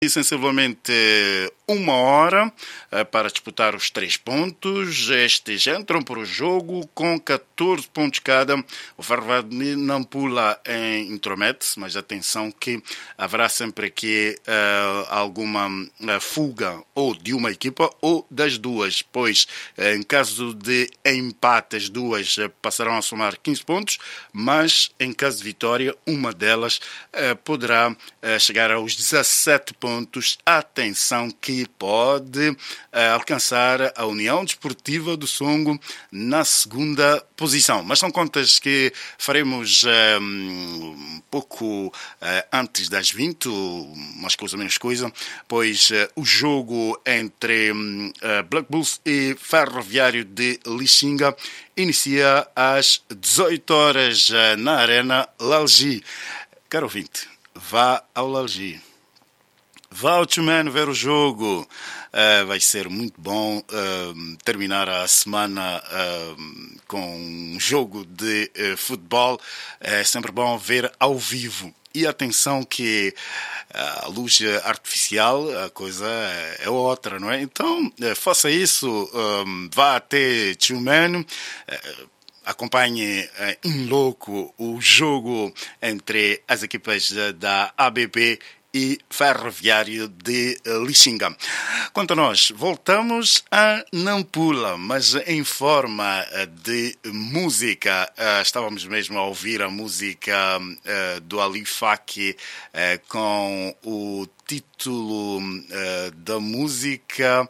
E sensivelmente 1 hora para disputar os 3 pontos. Estes entram para o jogo com 14 pontos cada. O Ferroviário de Nampula intromete-se, mas atenção que haverá sempre aqui alguma fuga ou de uma equipa ou das duas, pois em caso de empate as duas passarão a somar 15 pontos, mas em caso de vitória uma delas poderá chegar aos 17 pontos. Atenção que pode alcançar a União Desportiva do Songo na segunda posição. Mas são contas que faremos um pouco antes das 20, mais coisa menos coisa, pois o jogo entre Black Bulls e Ferroviário de Lixinga inicia às 18 horas na Arena Lalji. Caro ouvinte, vá ao Lalji. Vá ao Tchumeno ver o jogo. Vai ser muito bom terminar a semana com um jogo de futebol. É sempre bom ver ao vivo. E atenção que a luz artificial, a coisa é outra, não é? Então, faça isso, vá até Tchumeno, acompanhe em loco o jogo entre as equipas da ABB e Ferroviário de Lixinga. Quanto a nós, voltamos a Nampula, mas em forma de música. Estávamos mesmo a ouvir a música do Ali Faki com o título da música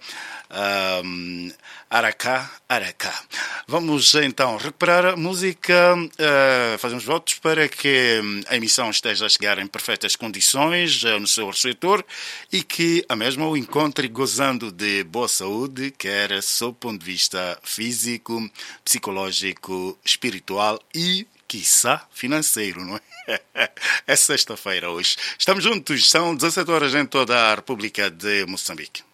Aracá, Aracá. Vamos então recuperar a música, fazemos votos para que a emissão esteja a chegar em perfeitas condições no seu receptor e que a mesma o encontre gozando de boa saúde, quer sob o ponto de vista físico, psicológico, espiritual e, quiçá, financeiro, não é? É sexta-feira hoje. Estamos juntos, são 17 horas em toda a República de Moçambique.